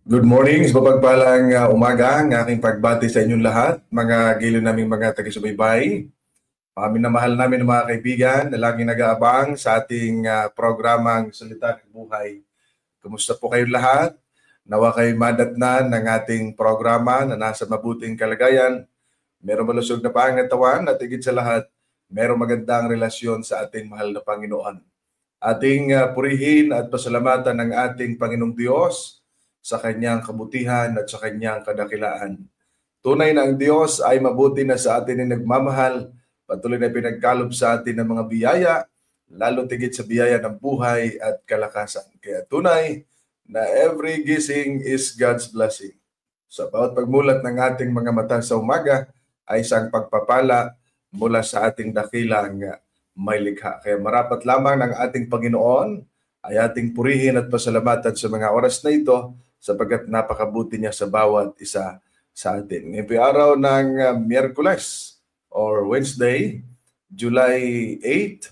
Good morning, sa mapagpalang umaga ang aking pagbati sa inyong lahat, mga giliw naming mga taga-subaybay. Minamahal namin ng mga kaibigan na laging nag-aabang sa ating programang Salita ng Buhay. Kumusta po kayong lahat? Nawa kayo madatnan ng ating programa na nasa mabuting kalagayan. Merong malusog na pangatawan at higit sa lahat, merong magandang relasyon sa ating mahal na Panginoon. Ating purihin at pasalamatan ng ating Panginoong Diyos sa kanyang kabutihan at sa kanyang kadakilaan. Tunay na ang Diyos ay mabuti na sa atin ay nagmamahal, patuloy na pinagkalob sa atin ng mga biyaya, lalo tigit sa biyaya ng buhay at kalakasan. Kaya tunay na every gising is God's blessing. Sa bawat pagmulat ng ating mga mata sa umaga ay isang pagpapala mula sa ating dakilang may likha. Kaya marapat lamang ng ating Panginoon ay ating purihin at pasalamatan sa mga oras na ito sapagkat napakabuti niya sa bawat isa sa atin. Ngayon po araw ng Miyerkules or Wednesday, July 8,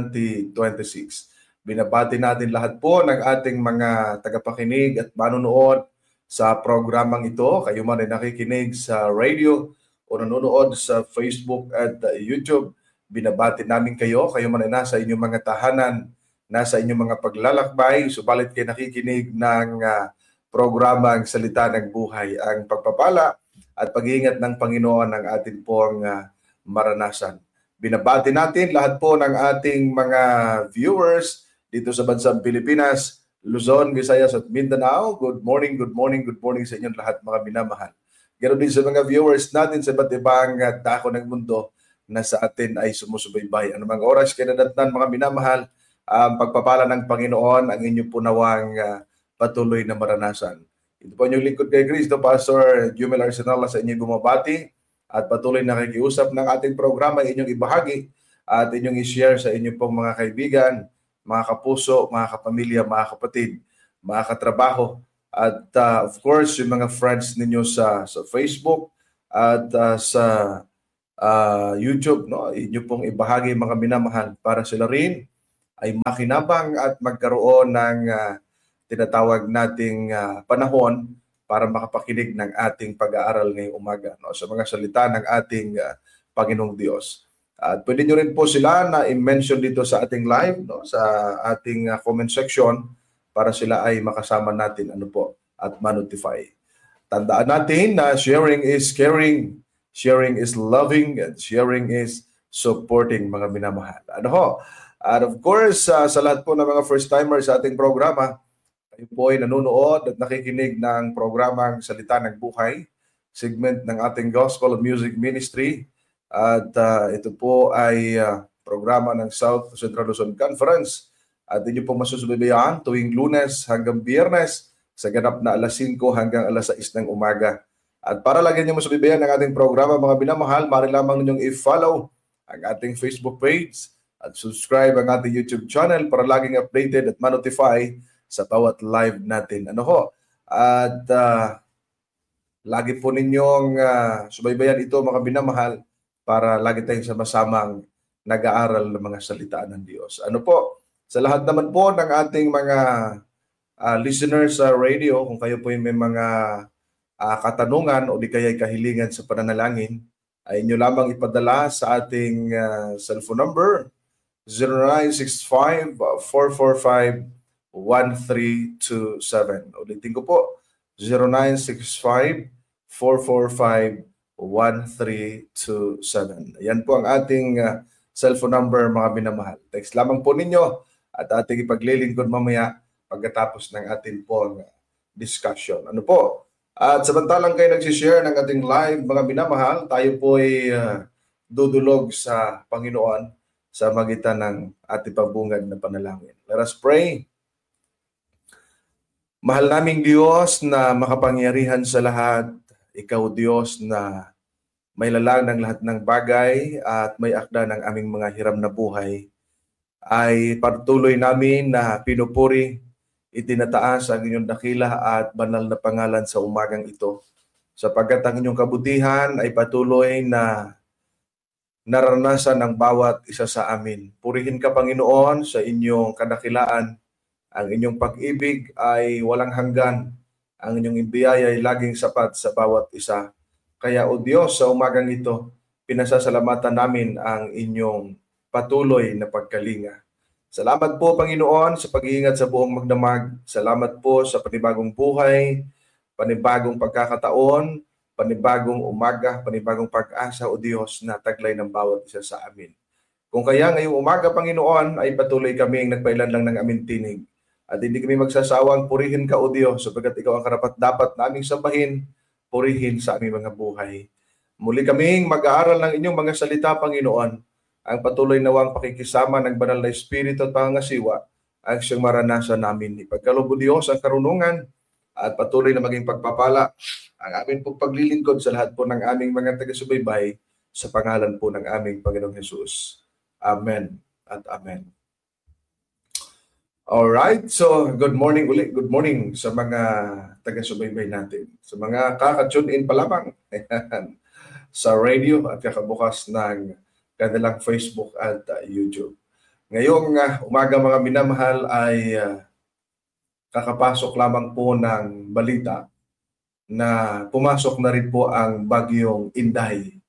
2026. Binabati natin lahat po ng ating mga tagapakinig at manonood sa programang ito. Kayo man ay nakikinig sa radio o nanonood sa Facebook at YouTube, binabati namin kayo. Kayo man ay nasa inyong mga tahanan, nasa inyong mga paglalakbay, subalit kayo nakikinig ng programang Salita ng Buhay. Ang pagpapala at pag-iingat ng Panginoon ang atin pong maranasan. Binabati natin lahat po ng ating mga viewers dito sa bansang Pilipinas, Luzon, Visayas at Mindanao. Good morning, good morning, good morning sa inyong lahat mga minamahal. Ganoon din sa mga viewers natin sa iba't ibang dako ng mundo na sa atin ay sumusubaybay. Anumang oras kayo nadatnan mga minamahal, ang pagpapala ng Panginoon ang inyong punawang patuloy na maranasan. Ito po inyong lingkod kay Cristo, Pastor Jumel Arsenala sa inyong bumabati at patuloy na nakikiusap ng ating programa inyong ibahagi at inyong i-share sa inyong pong mga kaibigan, mga kapuso, mga kapamilya, mga kapatid, mga katrabaho at of course yung mga friends ninyo sa Facebook at sa YouTube, no? Inyo pong ibahagi mga minamahal para sila rin ay makinabang at magkaroon ng tinatawag nating panahon para makapakinig ng ating pag-aaral ngayong umaga, no? Sa mga salita ng ating Panginoong Diyos. At pwede nyo rin po sila na i-mention dito sa ating live, no? Sa ating comment section para sila ay makasama natin at ma-notify. Tandaan natin na sharing is caring, sharing is loving, and sharing is supporting mga minamahal. At of course, sa lahat po ng mga first-timers sa ating programa, kayo po ay nanonood at nakikinig ng programang Salita ng Buhay, segment ng ating Gospel Music Ministry. At ito po ay programa ng South Central Luzon Conference. At inyo po masusubaybayan tuwing Lunes hanggang Biyernes sa ganap na alas 5 hanggang alas 6 ng umaga. At para lagi niyo masubaybayan ng ating programa mga binamahal, maaari lamang ninyong i-follow ang ating Facebook page at subscribe ang ating YouTube channel para laging updated at ma-notify sa bawat live natin. At lagi po ninyong subaybayan ito mga binamahal para lagi tayong sama-samang nag-aaral ng mga salita ng Diyos. Sa lahat naman po ng ating mga listeners sa radio, kung kayo po may mga katanungan o di kaya kahilingan sa pananalangin, ay inyo lamang ipadala sa ating cellphone number 0965-445-1327. Ulitin ko po, 0965-445-1327. Ayan po ang ating cellphone number mga binamahal. Text lamang po ninyo at ating ipaglilingkod mamaya pagkatapos ng ating pong discussion. At samantalang kayo nagsishare ng ating live mga binamahal, tayo po ay dudulog sa Panginoon sa magitan ng ating pabungad na panalangin. Let us pray. Mahal naming Diyos na makapangyarihan sa lahat, Ikaw Diyos na may lalang ng lahat ng bagay at may akda ng aming mga hiram na buhay, ay patuloy namin na pinupuri, itinataas ang inyong dakila at banal na pangalan sa umagang ito, sapagkat ang inyong kabutihan ay patuloy na naranasan ng bawat isa sa amin. Purihin ka, Panginoon, sa inyong kadakilaan. Ang inyong pag-ibig ay walang hanggan Ang inyong biyaya ay laging sapat sa bawat isa. Kaya o Diyos, sa umagang ito, pinasasalamatan namin ang inyong patuloy na pagkalinga. Salamat po, Panginoon, sa pag-iingat sa buong magdamag. Salamat po sa panibagong buhay, panibagong pagkakataon, panibagong umaga, panibagong pag-asa, o Diyos, na taglay ng bawat isa sa amin. Kung kaya ngayong umaga, Panginoon, ay patuloy kaming nagpailan lang ng aming tinig. At hindi kami magsasawang purihin ka, o Diyos, sapagkat ikaw ang karapat-dapat naming sambahin, purihin sa aming mga buhay. Muli kaming mag-aaral ng inyong mga salita, Panginoon. Ang patuloy nawang pakikisama ng banal na Espiritu at pangangasiwa ang siyang maranasan namin. Ipagkaloob, Diyos, ang karunungan at patuloy na maging pagpapala ang aming pong paglilingkod sa lahat po ng aming mga taga-subaybay sa pangalan po ng aming Panginoong Hesus. Amen at amen. Alright, so good morning ulit. Good morning sa mga taga-subaybay natin. Sa mga kaka-tune in pa lamang sa radio at kakabukas ng kanilang Facebook at YouTube. Ngayong umaga, mga minamahal, ay kakapasok lamang po ng balita na pumasok na rin po ang bagyong Inday.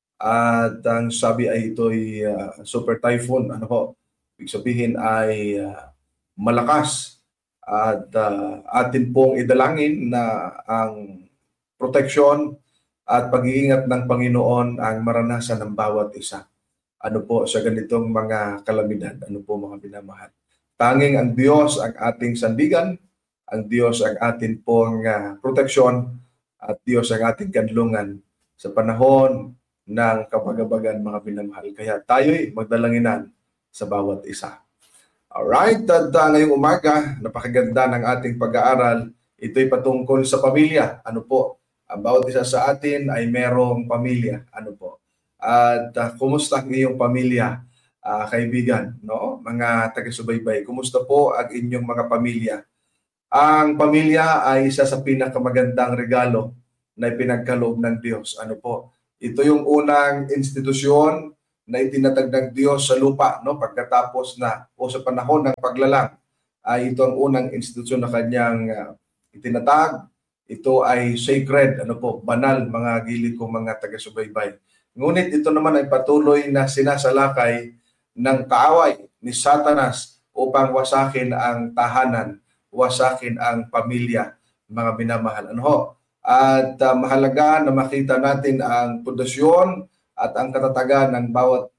At ang sabi ay ito'y super typhoon. Ano ho? Ibig sabihin ay malakas. At atin pong idalangin na ang proteksyon at pag-iingat ng Panginoon ang maranasan ng bawat isa. Ano po sa ganitong mga kalamidad? Ano po, mga minamahal? Tanging ang Diyos ang ating sandigan, ang Diyos ang ating pong proteksyon, at Diyos ang ating kanlungan sa panahon ng kabagabagan, mga minamahal. Kaya tayo'y magdalanginan sa bawat isa. Alright, at ngayong umaga, napakaganda ng ating pag-aaral. Ito'y patungkol sa pamilya. Ano po? Ang bawat isa sa atin ay merong pamilya. Ano po? At kumusta ang iyong pamilya, kaibigan, no? Mga taga-subaybay, kumusta po ang inyong mga pamilya? Ang pamilya ay isa sa pinakamagandang regalo na ipinagkaloob ng Diyos. Ano po? Ito yung unang institusyon na itinatag ng Diyos sa lupa, no? Pagkatapos na o sa panahon ng paglalang, ay ito ang unang institusyon na kanyang itinatag. Ito ay sacred, ano po, banal, mga gilid kong mga taga-subaybay. Ngunit ito naman ay patuloy na sinasalakay ng kaaway ni Satanas upang wasakin ang tahanan, wasakin ang pamilya, mga minamahal. Ano ho? At mahalaga na makita natin ang pundasyon at ang katatagan ng bawat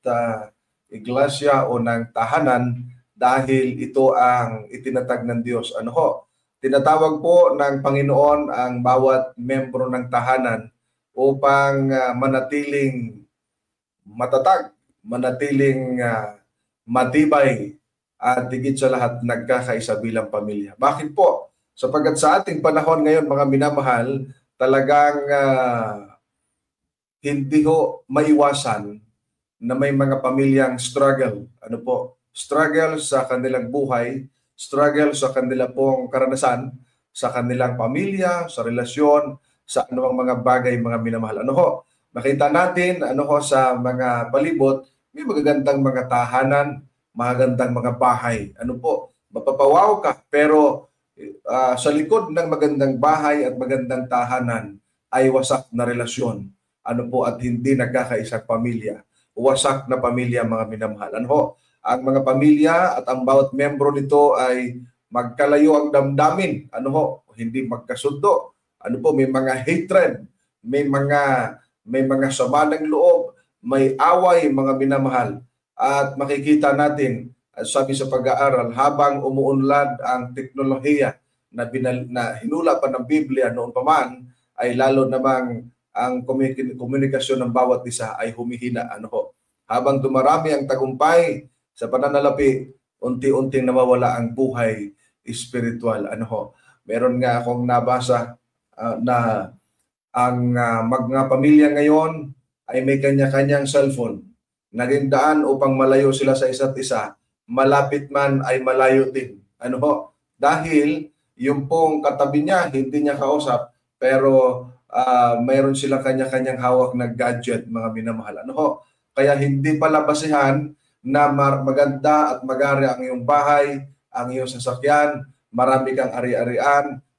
iglesia o ng tahanan dahil ito ang itinatag ng Diyos. Ano ho? Tinatawag po ng Panginoon ang bawat membro ng tahanan upang manatiling matatag, manatiling matibay, at higit sa lahat nagkakaisa bilang pamilya. Bakit po? Sapagkat sa ating panahon ngayon, mga minamahal, talagang hindi ho maiwasan na may mga pamilyang struggle. Ano po? Struggle sa kanilang buhay, struggle sa kanila pong karanasan, sa kanilang pamilya, sa relasyon, sa anumang mga bagay, mga minamahal. Ano ho? Makita natin, ano ho, sa mga palibot, may magagandang mga tahanan, magagandang mga bahay. Ano po? Mapapawaw ka, pero sa likod ng magandang bahay at magandang tahanan ay wasak na relasyon. Ano po? At hindi nagkakaisang pamilya. Wasak na pamilya, mga minamahal. Ano ho? Ang mga pamilya at ang bawat membro nito ay magkalayo ang damdamin. Ano ho? Hindi magkasundo. Ano po, may mga hatred, may mga sama ng loob, may away, mga minamahal. At makikita natin, sabi sa pag-aaral, habang umuunlad ang teknolohiya na hinula pa ng Biblia noon pa man, ay lalo namang ang komunikasyon ng bawat isa ay humihina. Ano ho? Habang dumarami ang tagumpay sa pananalapi, unti-unting nawawala ang buhay espiritual. Ano ho? Meron nga akong nabasa na ang mga pamilya ngayon ay may kanya-kanyang cellphone. Naging daan upang malayo sila sa isa't isa, malapit man ay malayo din. Ano ho? Dahil yung pong katabi niya, hindi niya kausap, pero mayroon silang kanya-kanyang hawak na gadget, mga minamahal. Ano ho? Kaya hindi pala basihan na maganda at magari ang iyong bahay, ang iyong sasakyan, marami kang ari-arian,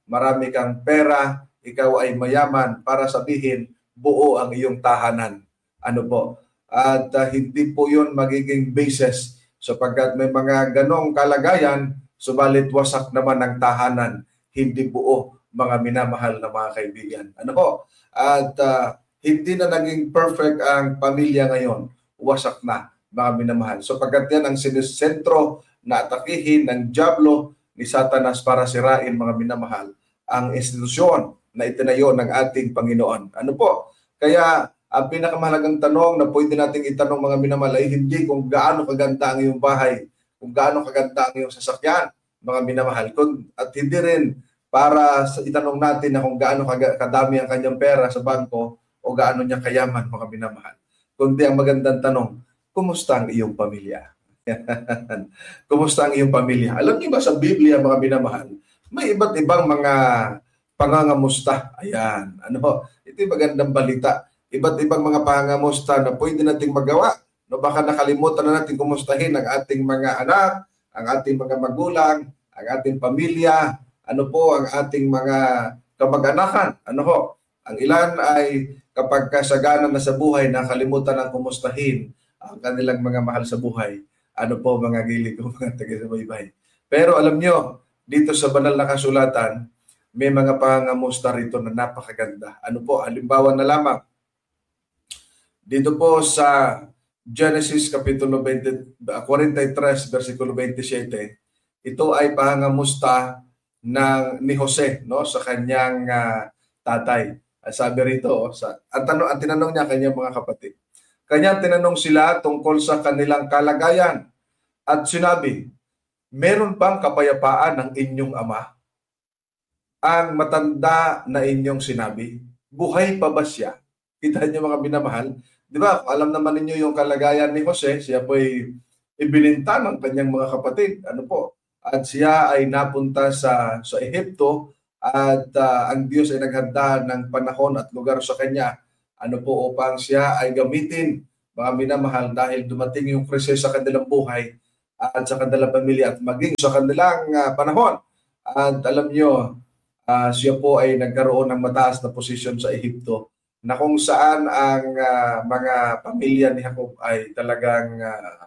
marami kang pera, ikaw ay mayaman para sabihin buo ang iyong tahanan. Ano po? At hindi po yun magiging basis sapagkat may mga ganong kalagayan, subalit wasak naman ang tahanan, hindi buo, mga minamahal na mga kaibigan. Ano po? At hindi na naging perfect ang pamilya ngayon. Wasak na, mga minamahal. Sapagkat yan ang sinisentro na atakihin ng dyablo ni Satanas para sirain, mga minamahal, ang institusyon na itinayo ng ating Panginoon. Ano po? Kaya ang pinakamahalagang tanong na pwede nating itanong, mga minamahal, ay hindi kung gaano kaganda ang iyong bahay, kung gaano kaganda ang iyong sasakyan, mga minamahal, at hindi rin para itanong natin na kung gaano kadami ang kanyang pera sa bangko o gaano niya kayaman, mga minamahal. Kundi ang magandang tanong, kumusta ang iyong pamilya? Kumusta ang iyong pamilya? Alam niyo ba sa Biblia, mga minamahal, may iba't ibang mga pangangamusta. Ayan. Ano po? Ito yung magandang balita. Iba't ibang mga pangangamusta na pwede nating magawa. No, baka nakalimutan na natin kumustahin ang ating mga anak, ang ating mga magulang, ang ating pamilya, ano po, ang ating mga kamag-anakan. Ano ho? Ang ilan ay kapag kasagana na sa buhay, nakalimutan ang kumustahin ang kanilang mga mahal sa buhay. Ano po, mga gilig ko, mga taga-subaybay. Pero alam nyo, dito sa banal na kasulatan, may mga pangamusta rito na napakaganda. Ano po, halimbawa na lamang. Dito po sa Genesis Kapitulo 43, versikulo 27, ito ay pangamusta ni Jose, no, sa kanyang tatay. Sabi rito, ang tinanong niya kanyang mga kapatid. Kanyang tinanong sila tungkol sa kanilang kalagayan at sinabi, meron bang kapayapaan ng inyong ama? Ang matanda na inyong sinabi, buhay pa ba siya? Kita niyo, mga minamahal, di ba? Alam naman ninyo yung kalagayan ni Jose, siya po ay ibininta ng kanyang mga kapatid. Ano po? At siya ay napunta sa Ehipto at ang Diyos ay naghanda ng panahon at lugar sa kanya. Ano po, upang siya ay gamitin, mga minamahal, dahil dumating yung krisis sa kanilang buhay at sa kanilang pamilya at maging sa kanilang panahon. At alam nyo, siya po ay nagkaroon ng mataas na posisyon sa Ehipto na kung saan ang mga pamilya ni Jacob ay talagang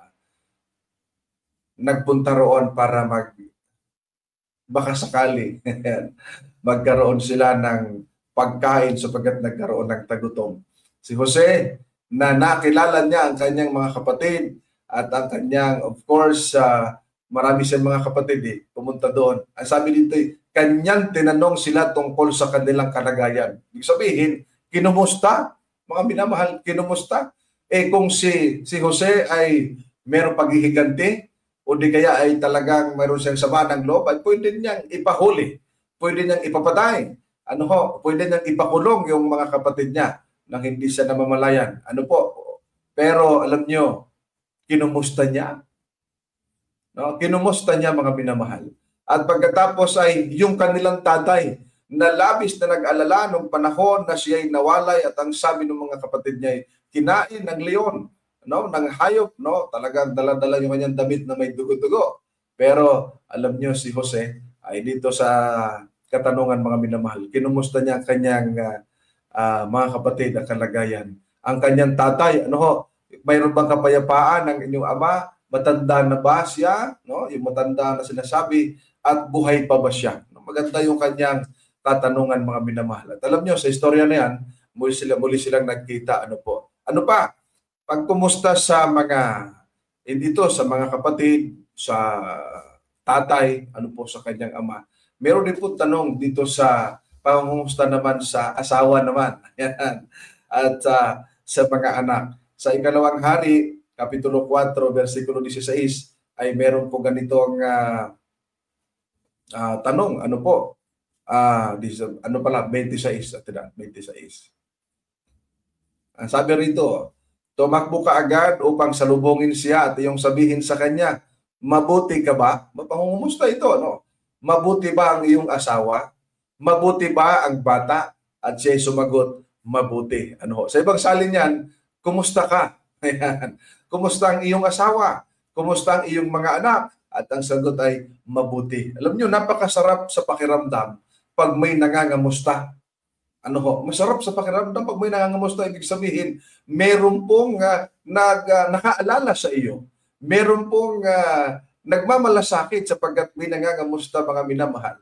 nagpunta roon para baka sakali magkaroon sila ng pagkain sapagkat nagkaroon ng tagutom. Si Jose, na nakilala niya ang kanyang mga kapatid at ang kanyang, of course, marami siyang mga kapatid pumunta doon. Ang sabi dito, kanyang tinanong sila tungkol sa kanilang kalagayan. Ibig sabihin, kinumusta? Mga minamahal, kinumusta? Kung si Jose ay mayroong paghihiganti o di kaya ay talagang mayroon siyang sama ng loob, ay pwede niyang ipahuli, pwede niyang ipapatay, pwede niyang ipakulong yung mga kapatid niya nang hindi siya namamalayan. Ano po? Pero alam niyo, kinumusta niya? No? Kinumusta niya, mga minamahal. At pagkatapos ay yung kanilang tatay na labis na nag-alala nung panahon na siya ay nawalay at ang sabi ng mga kapatid niya ay kinain ng leon, no, ng hayop, no, talagang dala-dala yung kanyang damit na may dugo-dugo. Pero alam niyo, si Jose ay dito sa katanungan, mga minamahal, kinumusta niya ang kanyang mga kapatid ang kalagayan. Ang kanyang tatay, mayroon bang kapayapaan ng inyong ama? Matanda na ba siya? No, yung matanda na sinasabi, at buhay pa ba siya? Maganda yung kanyang katanungan, mga minamahal. At alam niyo, sa istorya na yan, muli silang nagkita. Ano pa? Pagkumusta sa mga, sa mga kapatid, sa tatay, sa kanyang ama. Meron din po tanong dito sa pangumusta naman sa asawa naman. At sa mga anak. Sa ikalawang hari, Kapitulo 4, versikulo 16, ay meron po ganitong tanong. 26. 26. Ang sabi rito, tumakbo ka agad upang salubungin siya at iyong sabihin sa kanya, mabuti ka ba? Mapangungumusta ito, Mabuti ba ang iyong asawa? Mabuti ba ang bata? At siya sumagot, mabuti. Sa ibang salin yan, kumusta ka? Kumusta ang iyong asawa? Kumusta ang iyong mga anak? At ang sagot ay mabuti. Alam niyo, napakasarap sa pakiramdam pag may nangangamusta. Masarap sa pakiramdam pag may nangangamusta. Ibig sabihin, meron pong nakaalala sa iyo. Meron pong nagmamalasakit sapagkat may nangangamusta, mga minamahal.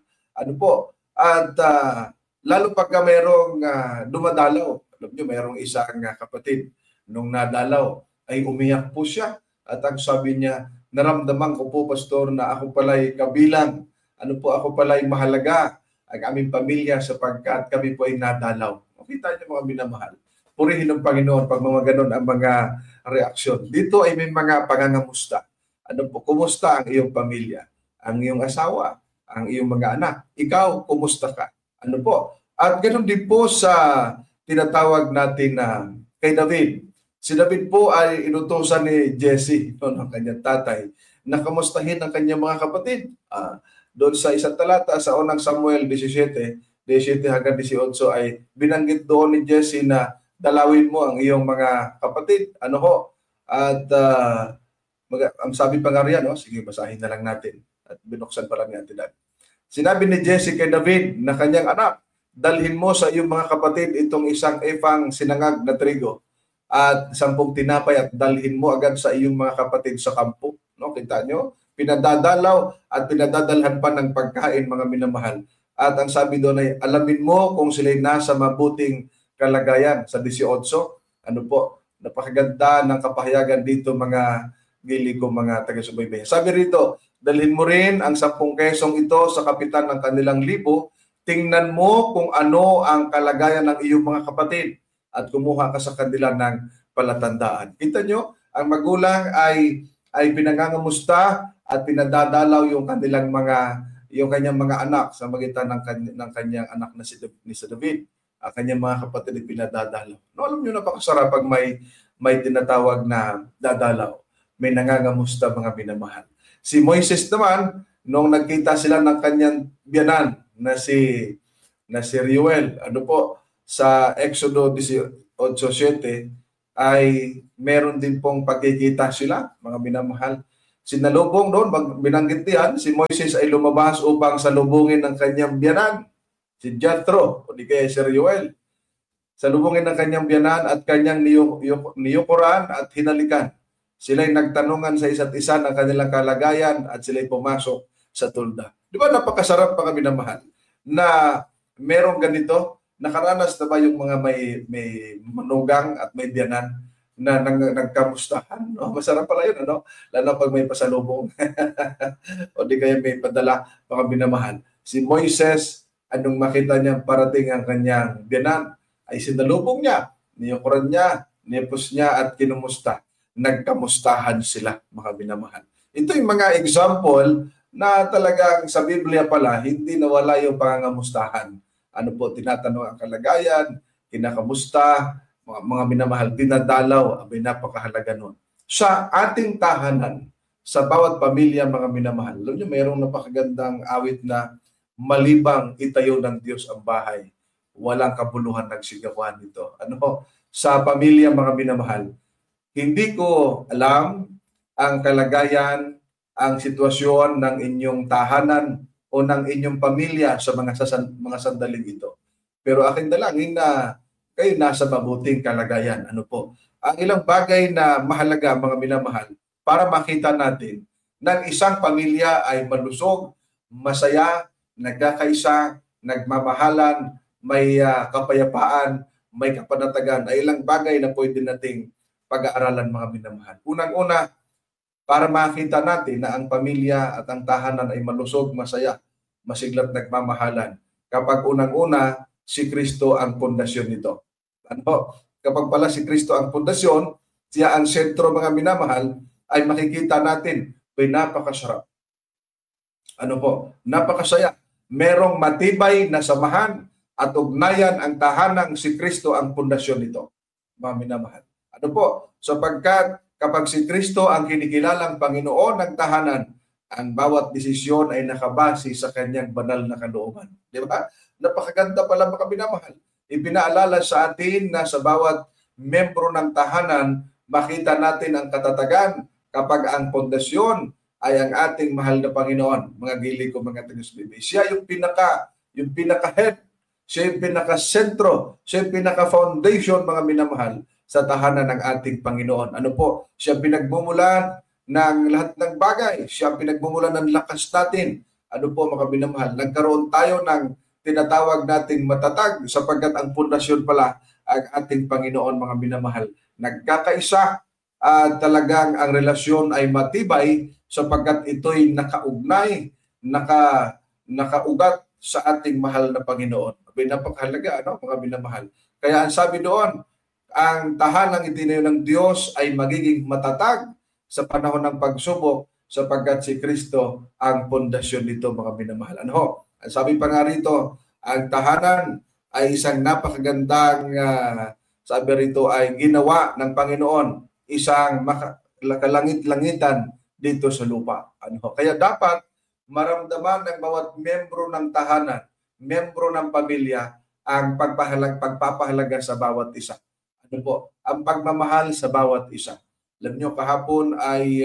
At lalo pagka merong dumadalaw. Alam niyo, merong isang kapatid nung nadalaw ay umiyak po siya. At ang sabi niya, naramdaman ko po, Pastor, na ako pala'y kabilang. Ako pala'y mahalaga ang aming pamilya sapagkat kami po ay nadalaw. Makita niyo, mga minamahal. Purihin ng Panginoon pag mga ganon ang mga reaksyon. Dito ay may mga pangangamusta. Kumusta ang iyong pamilya? Ang iyong asawa? Ang iyong mga anak? Ikaw, kumusta ka? At ganon din po sa tinatawag natin na kay David. Si David po ay inutusan ni Jesse, ng kanyang tatay, na kamustahin ang kanyang mga kapatid. Doon sa isang talata sa unang Samuel 17 hanggang 18 ay binanggit doon ni Jesse na dalawin mo ang iyong mga kapatid. At ang sabi pa nga riyan, sige, basahin na lang natin. At binuksan pa lang natin. Sinabi ni Jesse kay David na kanyang anak, dalhin mo sa iyong mga kapatid itong isang epang sinangag na trigo at 10 tinapay at dalhin mo agad sa iyong mga kapatid sa kampo. Kita nyo? Pinadadalaw at pinadadalhan pa ng pagkain, mga minamahal. At ang sabi doon ay, alamin mo kung sila'y nasa mabuting kalagayan. Sa 18, napakaganda ng kapahayagan dito, mga gili ko, mga taga-subaybay. Sabi rito, dalhin mo rin ang 10 kesong ito sa kapitan ng kanilang libo. Tingnan mo kung ano ang kalagayan ng iyong mga kapatid at kumuha ka sa kanila ng palatandaan. Kita nyo, ang magulang ay pinangangamusta at pinadadalaw yung kanyang mga anak sa magitan ng kanyang anak na si David. Ang kanyang mga kapatid ay pinadadalaw. Alam nyo, napakasarap pag may tinatawag na dadalaw. May nangangamusta, mga minamahal. Si Moises naman, nung nagkita sila ng kanyang biyanan na si Reuel, sa Exodo 18:7 ay meron din pong pagkikita sila, mga minamahal. Sinalubong doon, binanggit diyan, si Moises ay lumabas upang salubungin ng kanyang biyanan, si Jethro, o di kaya si Reuel. Salubungin ng kanyang biyanan at kanyang niyukuran at hinalikan. Sila'y nagtanungan sa isa't isa ng kanilang kalagayan at sila'y pumasok sa tulda. Di ba napakasarap, mga minamahal, na merong ganito? Nakaranas na ba yung mga may manugang at may biyanan na nagkamustahan? Masarap pala yun, lalo pag may pasalubong. O di kaya may padala, mga minamahal. Si Moises, anong makita niya parating ang kanyang biyanan, ay sinalubong niya, niyukuran niya, nipos niya at kinumusta. Nagkamustahan sila, mga minamahal. Ito yung mga example na talagang sa Biblia pala, hindi nawala yung pangangamustahan. Tinatanong ang kalagayan, kinakamusta, mga minamahal, dinadalaw, abay napakahalaga nun. Sa ating tahanan, sa bawat pamilya, mga minamahal, alam nyo, mayroong napakagandang awit na malibang itayo ng Diyos ang bahay, walang kabuluhan nagsigawan nito. Sa pamilya, mga minamahal, hindi ko alam ang kalagayan, ang sitwasyon ng inyong tahanan o ng inyong pamilya sa mga sandaling ito. Pero aking dalangin na kayo nasa mabuting kalagayan. Ang ilang bagay na mahalaga, mga minamahal, para makita natin ng isang pamilya ay malusog, masaya, nagkakaisa, nagmamahalan, may kapayapaan, may kapanatagan, ay ilang bagay na pwede nating pag-aaralan, mga minamahal. Unang-una, para makita natin na ang pamilya at ang tahanan ay malusog, masaya, masiglat, nagmamahalan. Kapag unang-una, si Kristo ang pundasyon nito. Kapag pala si Kristo ang pundasyon, siya ang sentro, mga minamahal, ay makikita natin, ay napakasarap. Napakasaya. Merong matibay na samahan at ugnayan ang tahanang si Kristo ang pundasyon nito, mga minamahal. Sapagkat kapag si Kristo ang kinikilalang Panginoon ng tahanan, ang bawat desisyon ay nakabase sa kanyang banal na kalooban. Di ba? Napakaganda pala, mga minamahal. Ipinaalala sa atin na sa bawat membro ng tahanan, makita natin ang katatagan kapag ang pundasyon ay ang ating mahal na Panginoon. Mga gili ko, mga taga-subaybay. Siya yung yung pinaka-head, siya yung pinaka-sentro, siya yung pinaka-foundation, mga minamahal, sa tahanan ng ating Panginoon. Ano po? Siya pinagmumulan ng lahat ng bagay. Siya pinagmumulan ng lakas natin. Ano po, mga minamahal? Nagkaroon tayo ng tinatawag nating matatag sapagkat ang pundasyon pala ang ating Panginoon, mga minamahal. Nagkakaisa at talagang ang relasyon ay matibay sapagkat ito'y nakaugnay, nakaugat sa ating mahal na Panginoon. Napakahalaga, ano, mga minamahal. Kaya ang sabi doon, ang tahanang itinayo ng Diyos ay magiging matatag sa panahon ng pagsubok sapagkat si Kristo ang pundasyon nito, mga minamahal. Ano? Ang sabi pa nga rito, ang tahanan ay isang napakagandang, sabi rito, ay ginawa ng Panginoon, isang kalangit-langitan dito sa lupa. Ano? Kaya dapat maramdaman ng bawat membro ng tahanan, membro ng pamilya, ang pagpapahalaga sa bawat isa. Ano po? Ang pagmamahal sa bawat isa. Alam nyo, kahapon ay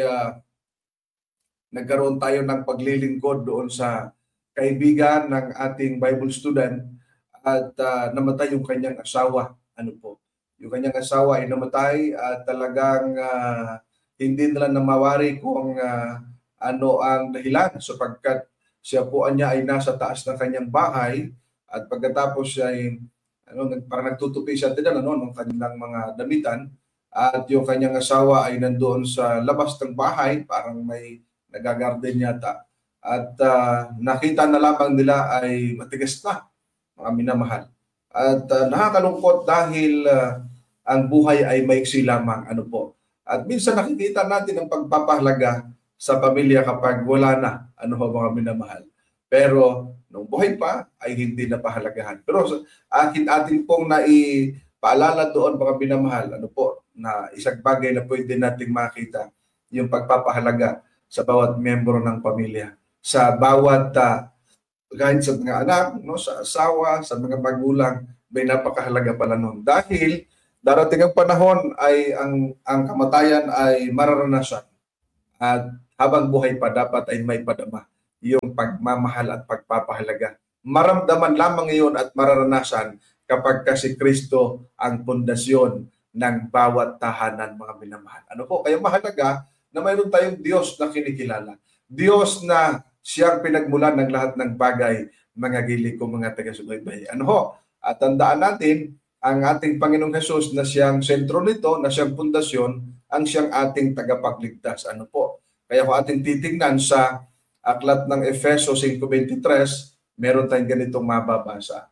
nagkaroon tayo ng paglilingkod doon sa kaibigan ng ating Bible student at namatay yung kanyang asawa. Ano po? Yung kanyang asawa ay namatay at talagang hindi nila namawari kung ano ang dahilan sapagkat siya po niya ay nasa taas ng kanyang bahay at pagkatapos siya ay parang nagtutupi siya din ng kanilang mga damitan at yung kanyang asawa ay nandoon sa labas ng bahay, parang may nagagarden yata. At nakita na lamang nila ay matigas na, mga minamahal. At nakakalungkot dahil ang buhay ay maiksi lamang. Ano po? At minsan nakikita natin ang pagpapahalaga sa pamilya kapag wala na, ano ho, mga minamahal. Pero nung buhay pa ay hindi na pahalagahan. Pero atin pong naipaalala doon, mga minamahal, ano po, na isang bagay na pwede nating makita yung pagpapahalaga sa bawat membro ng pamilya, sa bawat kahit sa mga anak, no, sa asawa, sa mga magulang, may napakahalaga pala noon. Dahil darating ang panahon ay ang kamatayan ay mararanasan. At habang buhay pa, dapat ay may padama yung pagmamahal at pagpapahalaga. Maramdaman lamang iyon at mararanasan kapag kasi Kristo ang pundasyon ng bawat tahanan, mga minamahal. Ano po? Kaya mahalaga na mayroon tayong Diyos na kinikilala. Diyos na siyang pinagmulan ng lahat ng bagay, mga gili ko, mga taga-subaybay. Ano ho? At tandaan natin, ang ating Panginoong Jesus na siyang sentro nito, na siyang pundasyon, ang siyang ating tagapagligtas. Ano po? Kaya kung ating titingnan sa aklat ng Efeso 5:23, meron tayong ganitong mababasa.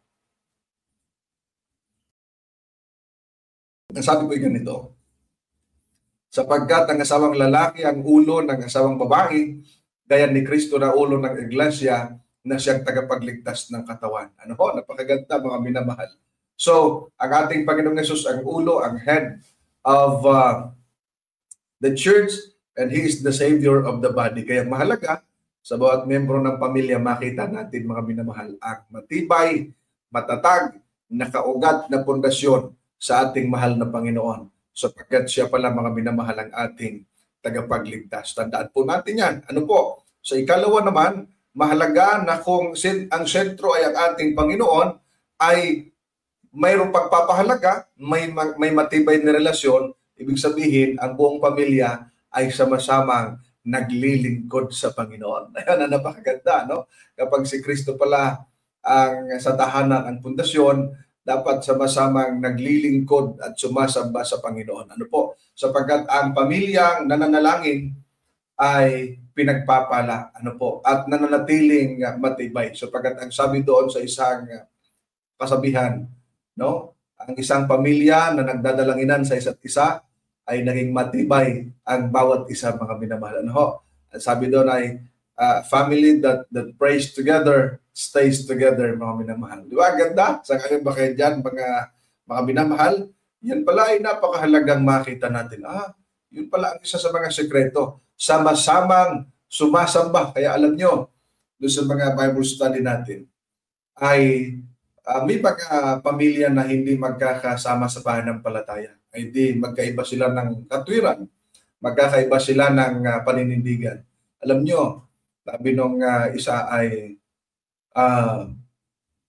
Ang sabi ko ay ganito, sapagkat ang asawang lalaki ang ulo ng asawang babae, gaya ni Kristo na ulo ng iglesia na siyang tagapagligtas ng katawan. Ano ho? Napakaganda, mga minamahal. So, ang ating Panginoong Yesus ang ulo, ang head of the church, and He is the Savior of the body. Kaya mahalaga sa bawat membro ng pamilya, makita natin, mga minamahal, ang matibay, matatag, nakaugat na pundasyon sa ating mahal na Panginoon. Sapagkat siya pala, mga minamahal, ang ating tagapagligtas. Tandaan po natin yan. Ano po? Sa ikalawa naman, mahalaga na kung ang sentro ay ang ating Panginoon, ay mayroong pagpapahalaga, may matibay na relasyon, ibig sabihin, ang buong pamilya ay sama-samang naglilingkod sa Panginoon. Ayan, ang napakaganda, no? Kapag si Kristo pala ang sa tahanan, ang pundasyon, dapat sama-samang naglilingkod at sumasamba sa Panginoon. Ano po? Sapagkat ang pamilyang nananalangin ay pinagpapala, ano po, at nananatiling matibay. Sapagkat ang sabi doon sa isang kasabihan, no? Ang isang pamilya na nagdadalanginan sa isa't isa ay naging matibay ang bawat isa, mga minamahal. Ano ho? Sabi doon ay family that prays together stays together, mga minamahal. Di ba? Ganda? Sa kayo ba kayo dyan, mga minamahal? Yan pala ay napakahalagang makita natin. Yun pala ang isa sa mga sekreto. Sama-samang sumasamba. Kaya alam nyo, doon sa mga Bible study natin, ay may mga pamilya na hindi magkakasama sa pananampalataya. Ay di magkaiba sila ng katwiran, magkakaiba sila ng paninindigan. Alam nyo, sabi nung isa ay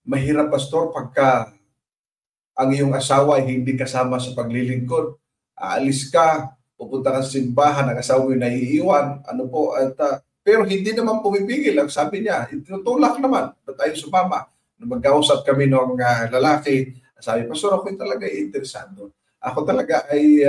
Mahirap, pastor, pagka ang iyong asawa ay hindi kasama sa paglilingkod. Aalis ka, pupunta ka sa simbahan, ang asawa mo naiiwan, ano po, at pero hindi naman pumipigil. Ang sabi niya, tinutulak naman na tayo sumama. Nung magkausap kami ng lalaki, sabi, pastor, ako talaga interesado. Ako talaga ay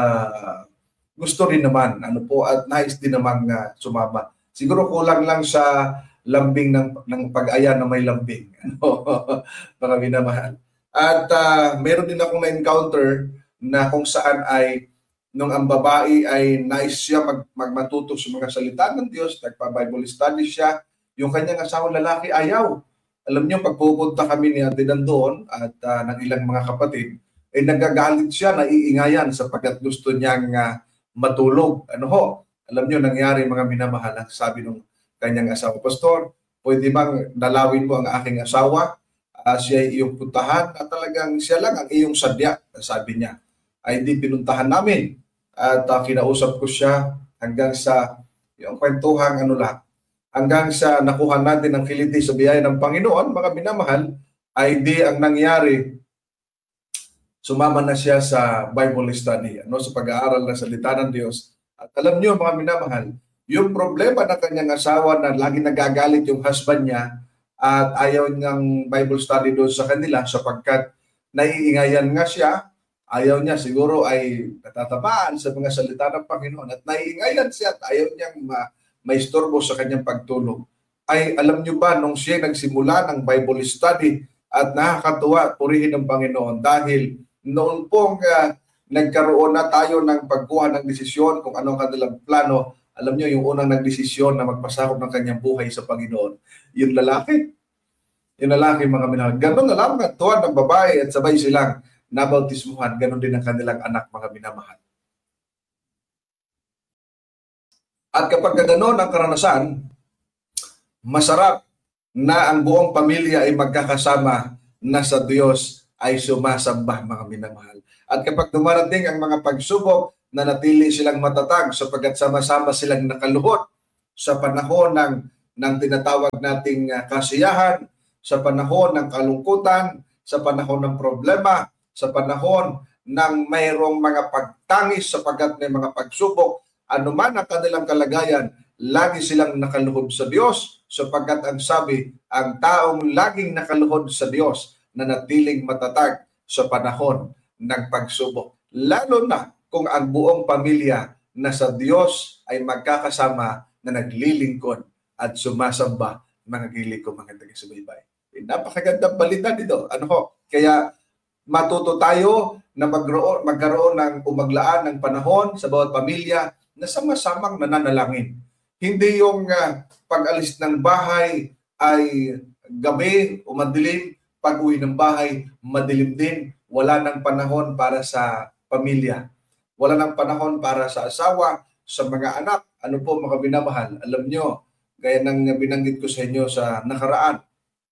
gusto rin naman, ano po, at nais din naman sumama. Siguro kulang lang sa lambing ng pag-aya na may lambing. Ano, mga minamahal. At meron din akong na-encounter na kung saan ay nung ang babae ay nais siya magmatuto sa mga salita ng Diyos, nagpa-Bible study siya, yung kanyang asawang lalaki ayaw. Alam niyo, pag pupunta kami ni Ate doon at ng ilang mga kapatid, ay nagagalit siya, naiingayan sapagkat gusto niyang matulog. Ano ho? Alam niyo, nangyari mga minamahal, ang sabi ng kanyang asawa, pastor, pwede bang dalawin mo ang aking asawa? Siya ay iyong puntahan at talagang siya lang ang iyong sadya, sabi niya. Ay di pinuntahan namin at kinausap ko siya hanggang sa yung kwentuhang ano lang, hanggang sa nakuha natin ang kiliti sa biyaya ng Panginoon, mga minamahal, ay di ang nangyari, sumama na siya sa Bible study, sa pag-aaral ng salita ng Diyos. At alam niyo mga minamahal, yung problema ng kanyang asawa na lagi nagagalit yung husband niya, at ayaw niyang Bible study doon sa kanila sapagkat naiingayan nga siya, ayaw niya siguro ay natatabaan sa mga salita ng Panginoon at naiingayan siya at ayaw niyang maistorbo sa kanyang pagtulog. Ay alam niyo ba, nung siya nagsimula ng Bible study at nakakatuwa, purihin ng Panginoon dahil noon pong nagkaroon na tayo ng pagkuha ng desisyon kung anong kanilang plano. Alam niyo, yung unang nagdesisyon na magpasakop ng kanyang buhay sa Panginoon, yung lalaki. Yung lalaki, mga minahal. Ganon na lang ang tuwan ng babae at sabay silang nabautismuhan. Ganon din ang kanilang anak, mga minamahal. At kapag ganon ang karanasan, masarap na ang buong pamilya ay magkakasama na sa Diyos ay sumasamba, mga minamahal. At kapag dumarating ang mga pagsubok, nanatili silang matatag sapagkat sama-sama silang nakaluhod sa panahon ng tinatawag nating kasiyahan, sa panahon ng kalungkutan, sa panahon ng problema, sa panahon ng mayroong mga pagtangis sapagkat may mga pagsubok, anuman ang kanilang kalagayan, lagi silang nakaluhod sa Diyos sapagkat ang sabi, ang taong laging nakaluhod sa Diyos nanatiling matatag sa panahon ng pagsubok. Lalo na kung ang buong pamilya na sa Diyos ay magkakasama na naglilingkod at sumasamba, mga gili ko, mga taga-subaybay. Napakagandang balita dito. Kaya matuto tayo na magkaroon ng umaglaan ng panahon sa bawat pamilya na sama-samang nananalangin. Hindi yung pag-alis ng bahay ay gabi o madilim, pag-uwi ng bahay, madilim din, wala ng panahon para sa pamilya. Wala ng panahon para sa asawa, sa mga anak. Ano po mga binamahal? Alam nyo, gaya ng binanggit ko sa inyo sa nakaraan,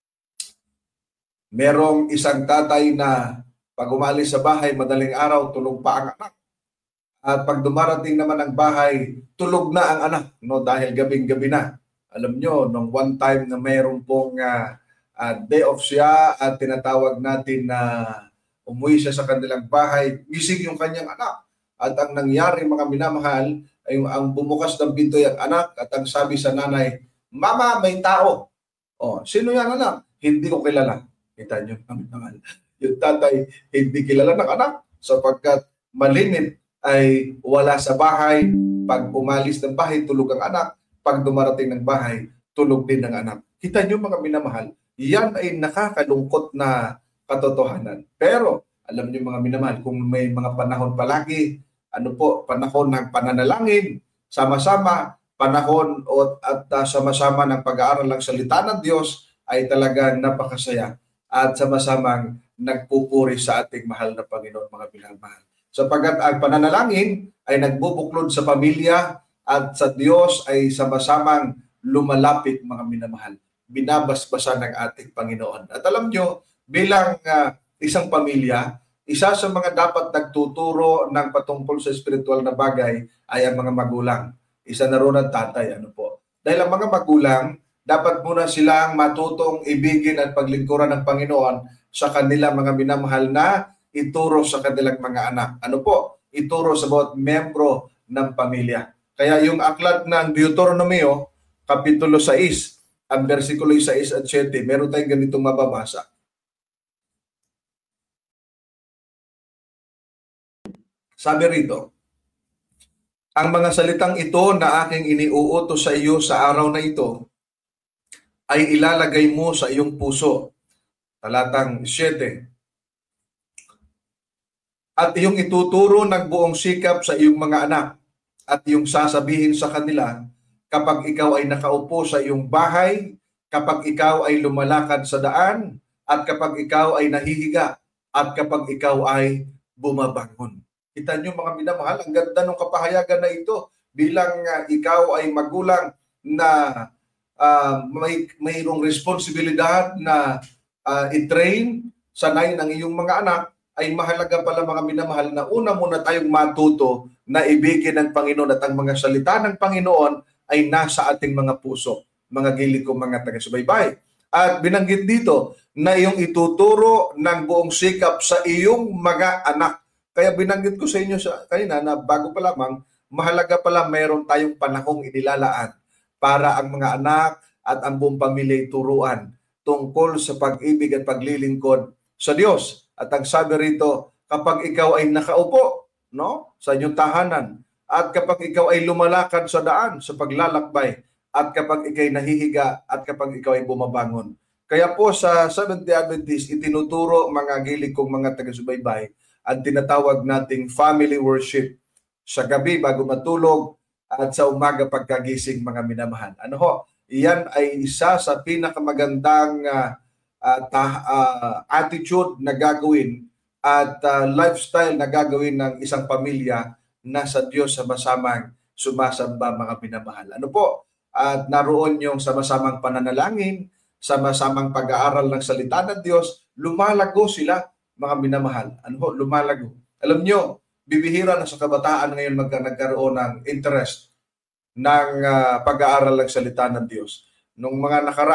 merong isang tatay na pag umalis sa bahay, madaling araw, tulog pa ang anak. At pag dumarating naman ang bahay, tulog na ang anak, dahil gabing-gabi na. Alam nyo, nung one time na mayroon pong day off siya at tinatawag natin na umuwi siya sa kanilang bahay, gising yung kanyang anak. At ang nangyari, mga minamahal, ay ang bumukas ng pinto yung anak at ang sabi sa nanay, Mama, may tao. Sino yan, anak? Hindi ko kilala. Kita niyo, mga minamahal. Yung tatay, hindi kilala ng anak sapagkat malimit ay wala sa bahay. Pag umalis ng bahay, tulog ang anak. Pag dumarating ng bahay, tulog din ng anak. Kita niyo, mga minamahal, yan ay nakakalungkot na katotohanan. Pero, alam niyo mga minamahal, kung may mga panahon palagi, panahon ng pananalangin, sama-sama, panahon at sama-sama ng pag-aaral ng salita ng Diyos ay talagang napakasaya at sama-samang nagpupuri sa ating mahal na Panginoon, mga minamahal. Sapagat ang pananalangin ay nagbubuklod sa pamilya at sa Diyos ay sama-samang lumalapit, mga minamahal. Binabasbasan ng ating Panginoon. At alam nyo, bilang isang pamilya, isa sa mga dapat nagtuturo ng patungkol sa spiritual na bagay ay ang mga magulang. Isa na ron ang tatay. Dahil ang mga magulang, dapat muna silang matutong ibigin at paglingkuran ng Panginoon sa kanilang mga minamahal na ituro sa kanilang mga anak. Ano po? Ituro sa bawat membro ng pamilya. Kaya yung aklat ng Deuteronomio, Kapitulo 6, ang versikulo 6 at 7, meron tayong ganitong mababasa. Sabi rito, ang mga salitang ito na aking iniuutos sa iyo sa araw na ito ay ilalagay mo sa iyong puso. Talatang 7. At iyong ituturo ng buong sikap sa iyong mga anak at iyong sasabihin sa kanila kapag ikaw ay nakaupo sa iyong bahay, kapag ikaw ay lumalakad sa daan, at kapag ikaw ay nahihiga, at kapag ikaw ay bumabangon. Kita niyo mga minamahal, ang ganda ng kapahayagan na ito bilang ikaw ay magulang na mayroong responsibilidad na i-train, sanayin ang iyong mga anak, ay mahalaga pala mga minamahal na una muna tayong matuto na ibigin ng Panginoon at ang mga salita ng Panginoon ay nasa ating mga puso, mga gilid kong mga taga-subaybay. At binanggit dito na iyong ituturo ng buong sikap sa iyong mga anak. Kaya binanggit ko sa inyo kanina na bago pa lamang, mahalaga pala mayroon tayong panahong inilalaan para ang mga anak at ang buong pamilya turuan tungkol sa pag-ibig at paglilingkod sa Diyos. At ang sabi rito, kapag ikaw ay nakaupo, no, sa inyong tahanan, at kapag ikaw ay lumalakad sa daan sa paglalakbay, at kapag ikaw ay nahihiga, at kapag ikaw ay bumabangon. Kaya po sa Seventh-day Adventist, itinuturo mga gilid kong mga taga-subaybay ang tinatawag nating family worship sa gabi bago matulog at sa umaga pagkagising, mga minamahal. Ano ho? Iyan ay isa sa pinakamagandang attitude na gagawin at lifestyle na gagawin ng isang pamilya na sa Diyos sama-samang sumasamba, mga minamahal. Ano po? At naroon yung sama-samang pananalangin, sama-samang pag-aaral ng salita ng Diyos, lumalago sila, mga minamahal. Ano po? Lumalago. Alam nyo, bibihira na sa kabataan ngayon nagkaroon ng interest ng pag-aaral ng salita ng Diyos. Nung mga nakaraan,